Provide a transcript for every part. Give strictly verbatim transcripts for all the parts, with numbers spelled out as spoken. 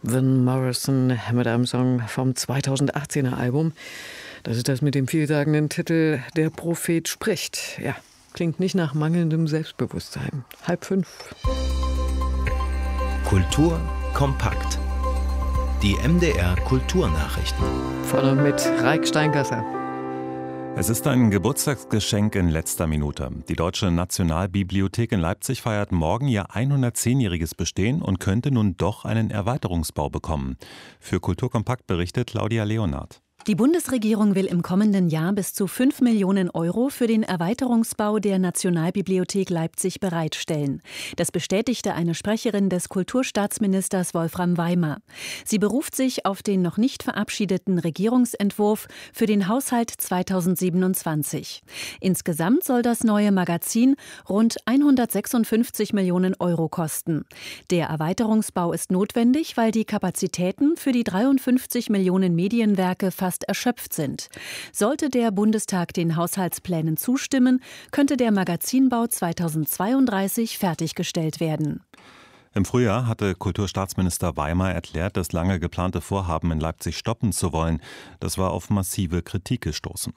Van Morrison mit einem Song vom zweitausendachtzehner Album. Das ist das mit dem vielsagenden Titel Der Prophet spricht. Ja, klingt nicht nach mangelndem Selbstbewusstsein. Halb fünf. Kultur kompakt. Die M D R Kulturnachrichten. Von und mit Raik Steingasser. Es ist ein Geburtstagsgeschenk in letzter Minute. Die Deutsche Nationalbibliothek in Leipzig feiert morgen ihr hundertzehnjähriges Bestehen und könnte nun doch einen Erweiterungsbau bekommen. Für Kulturkompakt berichtet Claudia Leonard. Die Bundesregierung will im kommenden Jahr bis zu fünf Millionen Euro für den Erweiterungsbau der Nationalbibliothek Leipzig bereitstellen. Das bestätigte eine Sprecherin des Kulturstaatsministers Wolfram Weimer. Sie beruft sich auf den noch nicht verabschiedeten Regierungsentwurf für den Haushalt zweitausendsiebenundzwanzig. Insgesamt soll das neue Magazin rund hundertsechsundfünfzig Millionen Euro kosten. Der Erweiterungsbau ist notwendig, weil die Kapazitäten für die dreiundfünfzig Millionen Medienwerke fast erschöpft sind. Sollte der Bundestag den Haushaltsplänen zustimmen, könnte der Magazinbau zweitausendzweiunddreißig fertiggestellt werden. Im Frühjahr hatte Kulturstaatsminister Weimer erklärt, das lange geplante Vorhaben in Leipzig stoppen zu wollen. Das war auf massive Kritik gestoßen.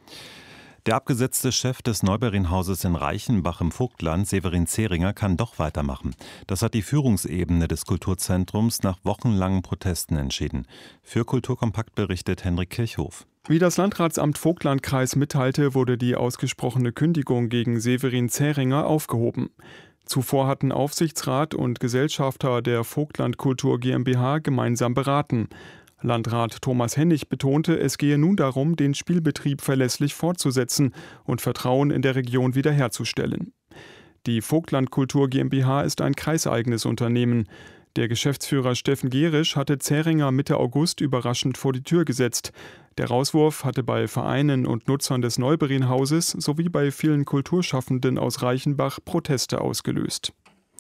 Der abgesetzte Chef des Neuberinnhauses in Reichenbach im Vogtland, Severin Zehringer, kann doch weitermachen. Das hat die Führungsebene des Kulturzentrums nach wochenlangen Protesten entschieden. Für Kulturkompakt berichtet Henrik Kirchhoff. Wie das Landratsamt Vogtlandkreis mitteilte, wurde die ausgesprochene Kündigung gegen Severin Zehringer aufgehoben. Zuvor hatten Aufsichtsrat und Gesellschafter der Vogtland Kultur GmbH gemeinsam beraten. Landrat Thomas Hennig betonte, es gehe nun darum, den Spielbetrieb verlässlich fortzusetzen und Vertrauen in der Region wiederherzustellen. Die Vogtland Kultur GmbH ist ein kreiseigenes Unternehmen. Der Geschäftsführer Steffen Gerisch hatte Zehringer Mitte August überraschend vor die Tür gesetzt. Der Rauswurf hatte bei Vereinen und Nutzern des Neuberinnhauses sowie bei vielen Kulturschaffenden aus Reichenbach Proteste ausgelöst.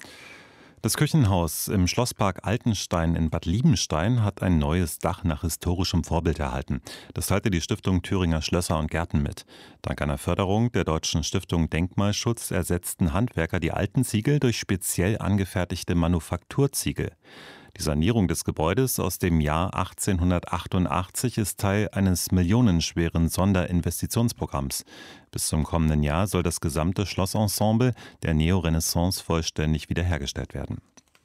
Das Küchenhaus im Schlosspark Altenstein in Bad Liebenstein hat ein neues Dach nach historischem Vorbild erhalten. Das teilte die Stiftung Thüringer Schlösser und Gärten mit. Dank einer Förderung der Deutschen Stiftung Denkmalschutz ersetzten Handwerker die alten Ziegel durch speziell angefertigte Manufakturziegel. Die Sanierung des Gebäudes aus dem Jahr achtzehnhundertachtundachtzig ist Teil eines millionenschweren Sonderinvestitionsprogramms. Bis zum kommenden Jahr soll das gesamte Schlossensemble der Neorenaissance vollständig wiederhergestellt werden.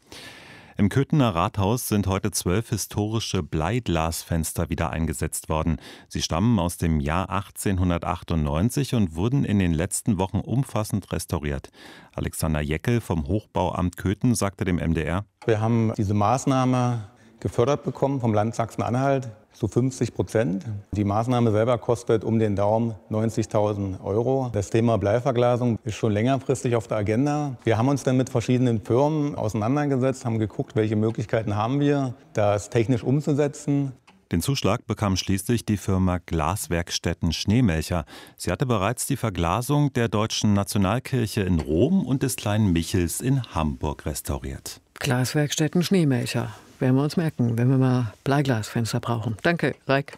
Im Köthener Rathaus sind heute zwölf historische Bleiglasfenster wieder eingesetzt worden. Sie stammen aus dem Jahr achtzehnhundertachtundneunzig und wurden in den letzten Wochen umfassend restauriert. Alexander Jeckel vom Hochbauamt Köthen sagte dem M D R: Wir haben diese Maßnahme gefördert bekommen vom Land Sachsen-Anhalt zu fünfzig Prozent. Die Maßnahme selber kostet um den Daumen neunzigtausend Euro. Das Thema Bleiverglasung ist schon längerfristig auf der Agenda. Wir haben uns dann mit verschiedenen Firmen auseinandergesetzt, haben geguckt, welche Möglichkeiten haben wir, das technisch umzusetzen. Den Zuschlag bekam schließlich die Firma Glaswerkstätten Schneemelcher. Sie hatte bereits die Verglasung der Deutschen Nationalkirche in Rom und des Kleinen Michels in Hamburg restauriert. Glaswerkstätten Schneemelcher. Werden wir uns merken, wenn wir mal Bleiglasfenster brauchen. Danke, Raik.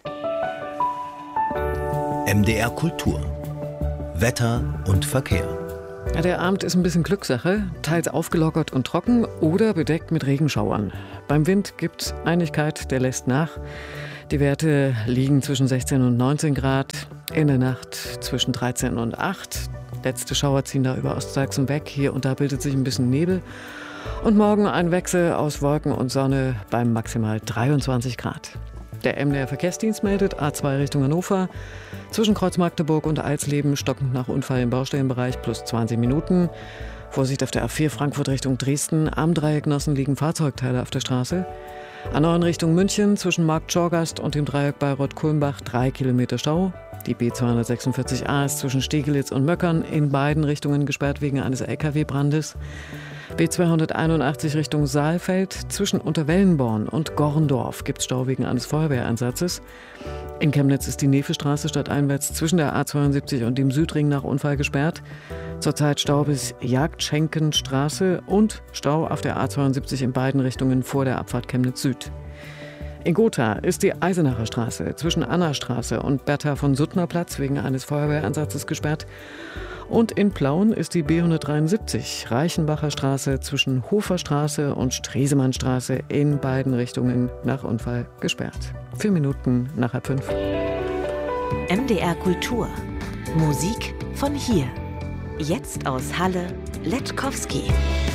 M D R Kultur. Wetter und Verkehr. Ja, der Abend ist ein bisschen Glückssache, teils aufgelockert und trocken oder bedeckt mit Regenschauern. Beim Wind gibt's Einigkeit, der lässt nach. Die Werte liegen zwischen sechzehn und neunzehn Grad, in der Nacht zwischen dreizehn und acht. Letzte Schauer ziehen da über Ostsachsen weg, hier und da bildet sich ein bisschen Nebel. Und morgen ein Wechsel aus Wolken und Sonne beim maximal dreiundzwanzig Grad. Der M D R Verkehrsdienst meldet A zwei Richtung Hannover. Zwischen Kreuz Magdeburg und Alsleben stockend nach Unfall im Baustellenbereich plus zwanzig Minuten. Vorsicht auf der A vier Frankfurt Richtung Dresden. Am Dreiecknossen liegen Fahrzeugteile auf der Straße. A neun Richtung München zwischen Markt Schorgast und dem Dreieck Bayreuth-Kulmbach drei Kilometer Stau. Die B zweihundertsechsundvierzig A ist zwischen Stegelitz und Möckern in beiden Richtungen gesperrt wegen eines L K W-Brandes. B zweihunderteinundachtzig Richtung Saalfeld. Zwischen Unterwellenborn und Gorndorf gibt es Stau wegen eines Feuerwehreinsatzes. In Chemnitz ist die Nevestraße stadteinwärts zwischen der A zweiundsiebzig und dem Südring nach Unfall gesperrt. Zurzeit Stau bis Jagdschenkenstraße und Stau auf der A zweiundsiebzig in beiden Richtungen vor der Abfahrt Chemnitz Süd. In Gotha ist die Eisenacher Straße zwischen Annastraße und Bertha von Suttner Platz wegen eines Feuerwehreinsatzes gesperrt. Und in Plauen ist die B hundertdreiundsiebzig Reichenbacher Straße zwischen Hoferstraße und Stresemannstraße in beiden Richtungen nach Unfall gesperrt. Vier Minuten nach halb fünf. M D R Kultur. Musik von hier. Jetzt aus Halle, Letkowski.